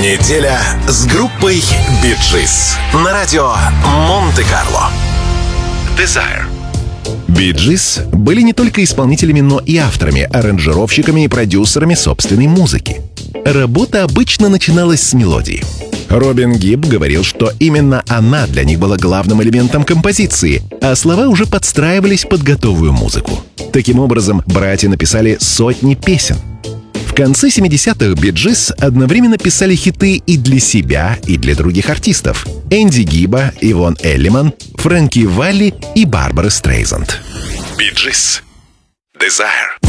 Неделя с группой Bee Gees на радио Монте-Карло. Desire. Bee Gees были не только исполнителями, но и авторами, аранжировщиками и продюсерами собственной музыки. Работа обычно начиналась с мелодии. Робин Гибб говорил, что именно она для них была главным элементом композиции, а слова уже подстраивались под готовую музыку. Таким образом, братья написали сотни песен. В конце 70-х Bee Gees одновременно писали хиты и для себя, и для других артистов: Энди Гибба, Ивонн Эллиман, Фрэнки Валли и Барбара Стрейзанд. Bee Gees. Desire.